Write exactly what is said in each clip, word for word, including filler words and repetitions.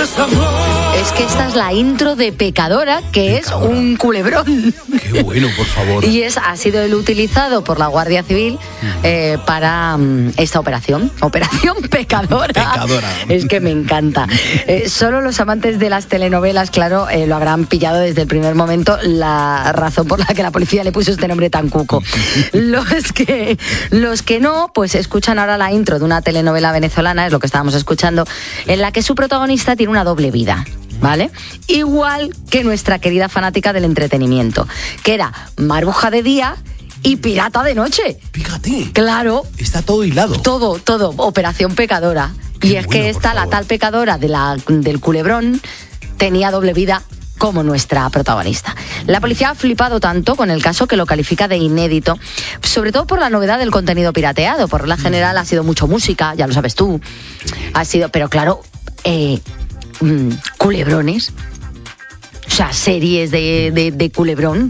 Es que esta es la intro de Pecadora, que Pecadora. Es un culebrón. Qué bueno, por favor. Y es, ha sido el utilizado por la Guardia Civil eh, para um, esta operación. Operación Pecadora. Pecadora. Es que me encanta. Eh, solo los amantes de las telenovelas, claro, eh, lo habrán pillado desde el primer momento, la razón por la que la policía le puso este nombre tan cuco. Los que, los que no, pues escuchan ahora la intro de una telenovela venezolana, es lo que estábamos escuchando, en la que su protagonista tiene una doble vida, ¿vale? Igual que nuestra querida fanática del entretenimiento, que era maruja de día y pirata de noche. Fíjate. Claro. Está todo hilado. Todo, todo. Operación Pecadora. Qué y es bueno, que esta, la tal Pecadora de la, del culebrón, tenía doble vida como nuestra protagonista. La policía ha flipado tanto con el caso que lo califica de inédito, sobre todo por la novedad del contenido pirateado. Por la general ha sido mucho música, ya lo sabes tú. Ha sido, pero claro, eh, mmm, culebrones, o sea, series de, de, de culebrón,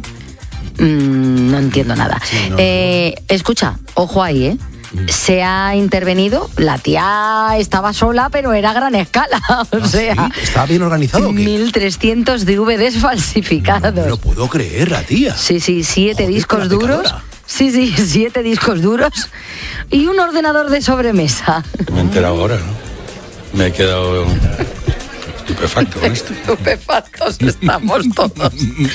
mmm, no entiendo nada. Sí, no, eh, no. Escucha, ojo ahí, ¿eh? Se ha intervenido, la tía estaba sola, pero era a gran escala, o ¿Ah, sea... ¿Sí? ¿Estaba bien organizado o qué? mil trescientos D V Ds falsificados. No, no lo puedo creer, la tía. Sí, sí, siete Joder, discos duros. Sí, sí, siete discos duros y un ordenador de sobremesa. Me he enterado ahora, ¿no? Me he quedado estupefacto con esto. Estupefactos estamos todos.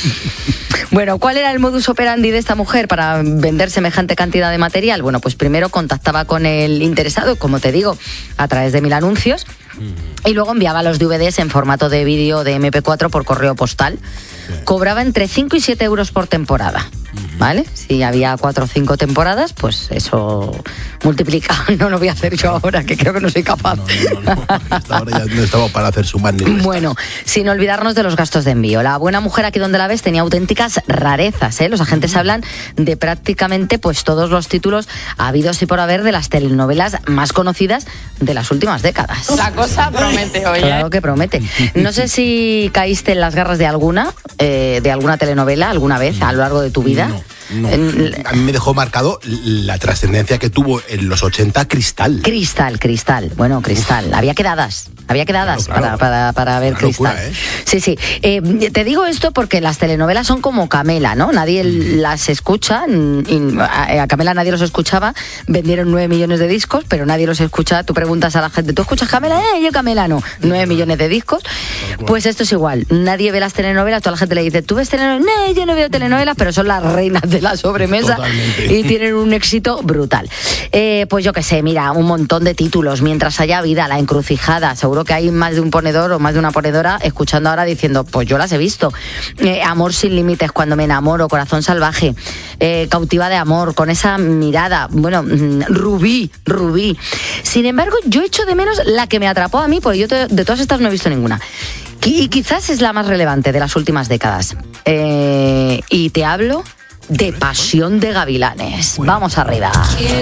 Bueno, ¿cuál era el modus operandi de esta mujer para vender semejante cantidad de material? Bueno, pues primero contactaba con el interesado, como te digo, a través de mil anuncios, y luego enviaba los D V Ds en formato de vídeo de eme pe cuatro por correo postal. Cobraba entre cinco y siete euros por temporada, ¿vale? Si había cuatro o cinco temporadas, pues eso multiplica. No lo voy a hacer yo ahora, que creo que no soy capaz. No, no, no, no. Hasta ahora ya no estamos para hacer sumar ni restar. Bueno, sin olvidarnos de los gastos de envío. La buena mujer, aquí donde la ves, tenía auténticas rarezas, ¿eh? Los agentes hablan de prácticamente pues todos los títulos habidos y por haber de las telenovelas más conocidas de las últimas décadas. La cosa promete hoy, ¿eh? Claro que promete. No sé si caíste en las garras de alguna, eh, de alguna telenovela alguna vez a lo largo de tu vida. No. No. A mí me dejó marcado la trascendencia que tuvo en los ochenta Cristal. Cristal, Cristal. Bueno, Cristal. Uf. Había quedadas. Había quedadas claro, claro. Para, para, para ver Cristal. Locura, ¿eh? Sí, sí. Eh, te digo esto porque las telenovelas son como Camela, ¿no? Nadie mm. las escucha. Y a Camela nadie los escuchaba. Vendieron nueve millones de discos, pero nadie los escucha. Tú preguntas a la gente, ¿tú escuchas Camela? Eh, yo Camela no. nueve millones de discos. Pues esto es igual. Nadie ve las telenovelas. Toda la gente le dice, ¿tú ves telenovelas? No, yo no veo telenovelas, pero son las reinas de la sobremesa. Totalmente. Y tienen un éxito brutal. Eh, pues yo qué sé, mira, un montón de títulos. Mientras haya vida, La Encrucijada. Seguro que hay más de un ponedor o más de una ponedora escuchando ahora diciendo, pues yo las he visto. Eh, Amor sin límites, Cuando me enamoro, Corazón salvaje, eh, Cautiva de amor, Con esa mirada. Bueno, Rubí, Rubí. Sin embargo, yo echo de menos la que me atrapó a mí, porque yo te, de todas estas no he visto ninguna. Y quizás es la más relevante de las últimas décadas. Eh, y te hablo de Pasión de Gavilanes. Vamos arriba.